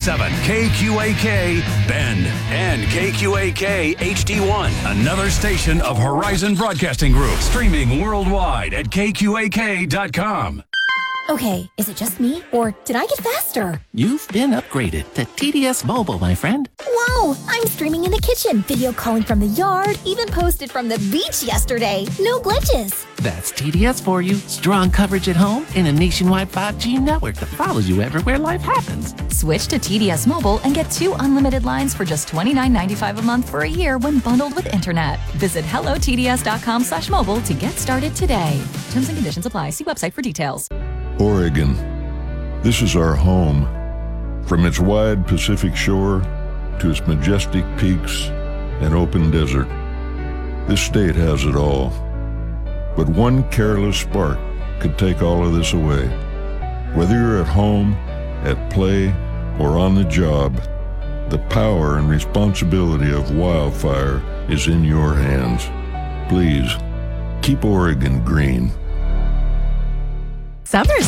101.7 KQAK Bend and KQAK HD1, another station of Horizon Broadcasting Group, streaming worldwide at KQAK.com. Okay, is it just me, or did I get faster? You've been upgraded to TDS Mobile, my friend. Whoa! I'm streaming in the kitchen, video calling from the yard, even posted from the beach yesterday. No glitches. That's TDS for you. Strong coverage at home and a nationwide 5G network that follows you everywhere life happens. Switch to TDS Mobile and get 2 unlimited lines for just $29.95 a month for a year when bundled with internet. Visit hellotds.com/mobile to get started today. Terms and conditions apply. See website for details. Oregon. This is our home. From its wide Pacific shore to its majestic peaks and open desert, this state has it all. But one careless spark could take all of this away. Whether you're at home, at play, or on the job, the power and responsibility of wildfire is in your hands. Please, keep Oregon green. Summer's